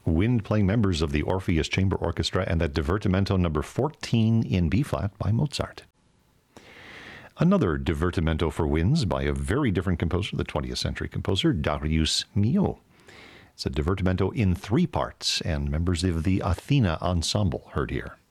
wind-playing members of the Orpheus Chamber Orchestra, and that Divertimento number 14 in B-flat by Mozart. Another Divertimento for winds by a very different composer, the 20th century composer, Darius Milhaud. It's a Divertimento in 3 parts, and members of the Athena Ensemble heard here.